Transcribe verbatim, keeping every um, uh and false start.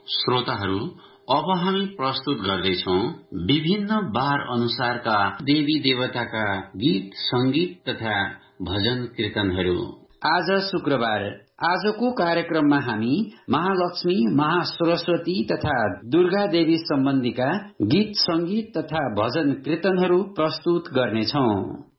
श्रोताहरू, अब हामी प्रस्तुत गर्दैछौ विभिन्न बार अनुसारका देवी देवताका गीत संगीत तथा भजन कीर्तनहरू। आज शुक्रबार आजको कार्यक्रममा हामी महालक्ष्मी, महासरस्वती तथा दुर्गा देवी सम्बन्धीका गीत संगीत तथा भजन कीर्तनहरू प्रस्तुत गर्नेछौ।